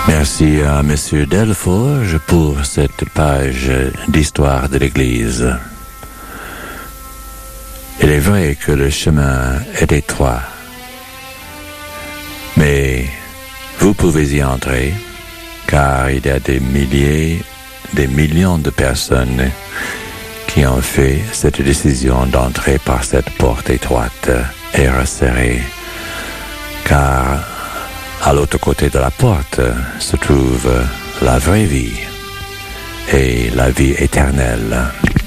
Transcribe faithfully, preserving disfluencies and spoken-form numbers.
Merci à Monsieur Delforge pour cette page d'histoire de l'Église. Il est vrai que le chemin est étroit, mais vous pouvez y entrer, car il y a des milliers, des millions de personnes qui ont fait cette décision d'entrer par cette porte étroite et resserrée, car à l'autre côté de la porte se trouve la vraie vie et la vie éternelle.